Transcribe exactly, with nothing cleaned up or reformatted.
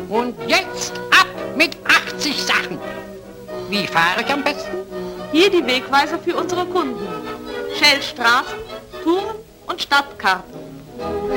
Und jetzt ab mit achtzig Sachen. Wie fahre ich am besten? Hier die Wegweiser für unsere Kunden. Shellstraßen, Touren und Stadtkarten.